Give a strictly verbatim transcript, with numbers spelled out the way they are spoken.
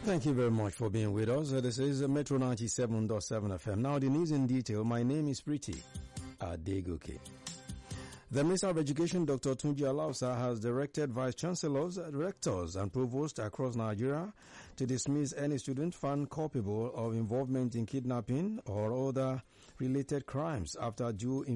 Thank you very much for being with us. Uh, This is Metro ninety-seven point seven F M. Now, the news in detail. My name is Pretty Adegoke. The Minister of Education, Doctor Tunji Alausa, has directed vice chancellors, rectors, and provosts across Nigeria to dismiss any student found culpable of involvement in kidnapping or other related crimes after due